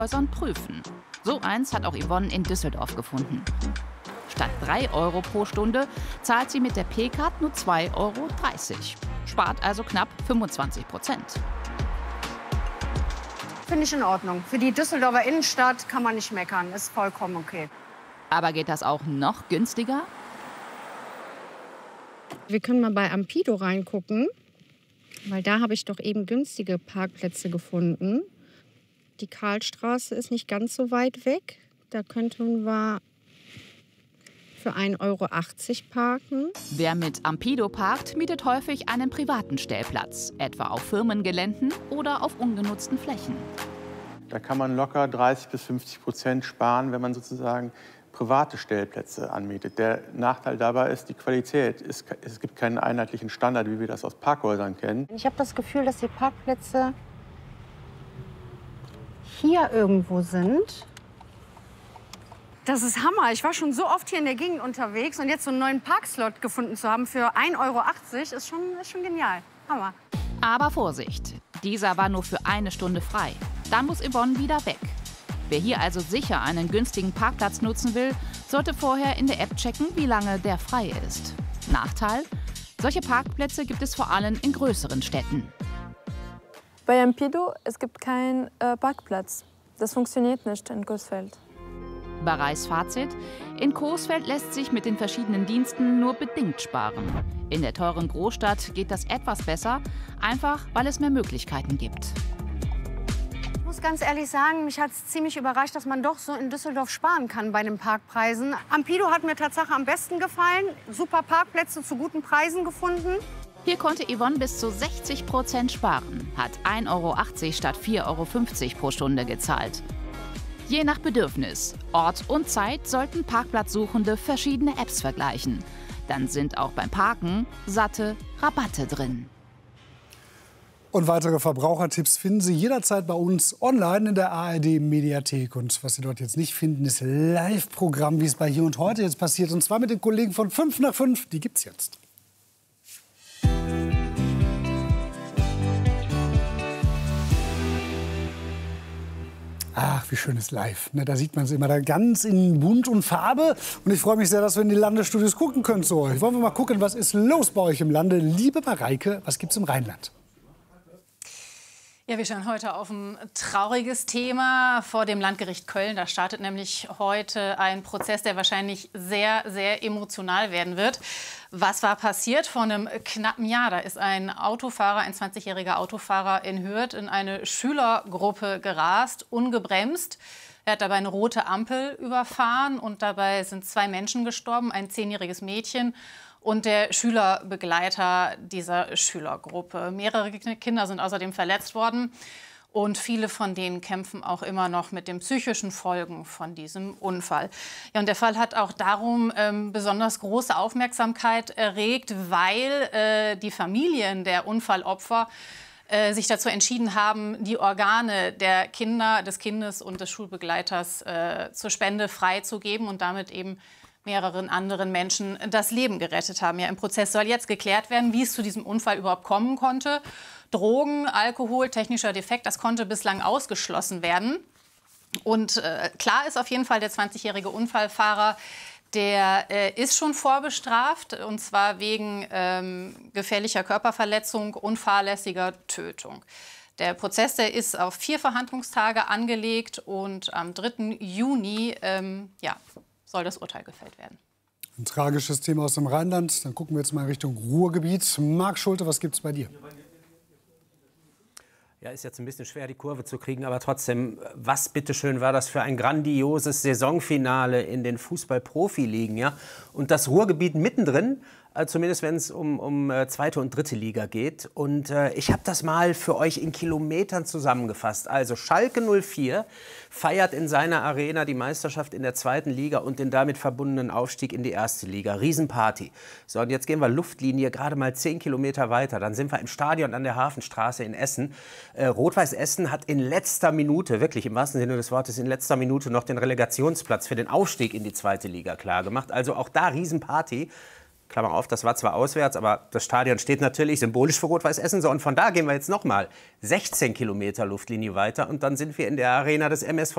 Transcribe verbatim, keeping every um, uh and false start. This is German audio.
prüfen. So eins hat auch Yvonne in Düsseldorf gefunden. Statt drei Euro pro Stunde zahlt sie mit der P-Card nur zwei Euro dreißig. Spart also knapp fünfundzwanzig Prozent. Finde ich in Ordnung. Für die Düsseldorfer Innenstadt kann man nicht meckern. Ist vollkommen okay. Aber geht das auch noch günstiger? Wir können mal bei Ampido reingucken, weil da habe ich doch eben günstige Parkplätze gefunden. Die Karlstraße ist nicht ganz so weit weg. Da könnten wir für ein Euro achtzig parken. Wer mit Ampido parkt, mietet häufig einen privaten Stellplatz, etwa auf Firmengeländen oder auf ungenutzten Flächen. Da kann man locker dreißig bis fünfzig Prozent sparen, wenn man sozusagen private Stellplätze anmietet. Der Nachteil dabei ist die Qualität. Es, es gibt keinen einheitlichen Standard, wie wir das aus Parkhäusern kennen. Ich habe das Gefühl, dass die Parkplätze hier irgendwo sind. Das ist Hammer. Ich war schon so oft hier in der Gegend unterwegs und jetzt so einen neuen Parkslot gefunden zu haben für ein Euro achtzig ist schon, ist schon genial. Hammer. Aber Vorsicht, dieser war nur für eine Stunde frei. Dann muss Yvonne wieder weg. Wer hier also sicher einen günstigen Parkplatz nutzen will, sollte vorher in der App checken, wie lange der frei ist. Nachteil? Solche Parkplätze gibt es vor allem in größeren Städten. Bei Ampido, es gibt keinen äh, Parkplatz. Das funktioniert nicht in Coesfeld. Bareis Fazit: In Coesfeld lässt sich mit den verschiedenen Diensten nur bedingt sparen. In der teuren Großstadt geht das etwas besser, einfach weil es mehr Möglichkeiten gibt. Ich muss ganz ehrlich sagen, mich hat es ziemlich überrascht, dass man doch so in Düsseldorf sparen kann bei den Parkpreisen. Ampido hat mir tatsächlich am besten gefallen. Super Parkplätze zu guten Preisen gefunden. Hier konnte Yvonne bis zu sechzig Prozent sparen, hat ein Euro achtzig statt vier Euro fünfzig pro Stunde gezahlt. Je nach Bedürfnis, Ort und Zeit sollten Parkplatzsuchende verschiedene Apps vergleichen. Dann sind auch beim Parken satte Rabatte drin. Und weitere Verbrauchertipps finden Sie jederzeit bei uns online in der A R D-Mediathek. Und was Sie dort jetzt nicht finden, ist Live-Programm, wie es bei Hier und Heute jetzt passiert. Und zwar mit den Kollegen von fünf nach fünf. Die gibt's jetzt. Ach, wie schön ist live. Ne, da sieht man es immer da ganz in Bunt und Farbe. Und ich freue mich sehr, dass wir in die Landesstudios gucken können zu euch. Wollen wir mal gucken, was ist los bei euch im Lande? Liebe Mareike, was gibt's im Rheinland? Ja, wir schauen heute auf ein trauriges Thema vor dem Landgericht Köln. Da startet nämlich heute ein Prozess, der wahrscheinlich sehr, sehr emotional werden wird. Was war passiert? Vor einem knappen Jahr, da ist ein Autofahrer, ein zwanzigjähriger Autofahrer in Hürth in eine Schülergruppe gerast, ungebremst. Er hat dabei eine rote Ampel überfahren und dabei sind zwei Menschen gestorben, ein zehnjähriges Mädchen und der Schülerbegleiter dieser Schülergruppe. Mehrere Kinder sind außerdem verletzt worden und viele von denen kämpfen auch immer noch mit den psychischen Folgen von diesem Unfall. Ja, und der Fall hat auch darum ähm, besonders große Aufmerksamkeit erregt, weil äh, die Familien der Unfallopfer äh, sich dazu entschieden haben, die Organe der Kinder, des Kindes und des Schulbegleiters äh, zur Spende freizugeben und damit eben mehreren anderen Menschen das Leben gerettet haben. Ja, im Prozess soll jetzt geklärt werden, wie es zu diesem Unfall überhaupt kommen konnte. Drogen, Alkohol, technischer Defekt, das konnte bislang ausgeschlossen werden. Und äh, klar ist auf jeden Fall, der zwanzigjährige Unfallfahrer, der äh, ist schon vorbestraft, und zwar wegen ähm, gefährlicher Körperverletzung und fahrlässiger Tötung. Der Prozess, der ist auf vier Verhandlungstage angelegt und am dritten Juni ähm, ja, soll das Urteil gefällt werden. Ein tragisches Thema aus dem Rheinland. Dann gucken wir jetzt mal Richtung Ruhrgebiet. Marc Schulte, was gibt's bei dir? Ja, ist jetzt ein bisschen schwer, die Kurve zu kriegen, aber trotzdem, was bitteschön war das für ein grandioses Saisonfinale in den Fußball-Profiligen, ja? Und das Ruhrgebiet mittendrin, äh, zumindest wenn es um, um äh, zweite und dritte Liga geht. Und äh, ich habe das mal für euch in Kilometern zusammengefasst. Also Schalke null vier feiert in seiner Arena die Meisterschaft in der zweiten Liga und den damit verbundenen Aufstieg in die erste Liga. Riesenparty. So, und jetzt gehen wir Luftlinie gerade mal zehn Kilometer weiter. Dann sind wir im Stadion an der Hafenstraße in Essen. Äh, Rot-Weiß Essen hat in letzter Minute, wirklich im wahrsten Sinne des Wortes, in letzter Minute noch den Relegationsplatz für den Aufstieg in die zweite Liga klargemacht. Also auch da Riesenparty. Klammer auf, das war zwar auswärts, aber das Stadion steht natürlich symbolisch für Rot-Weiß Essen. So, und von da gehen wir jetzt noch mal sechzehn Kilometer Luftlinie weiter und dann sind wir in der Arena des M S V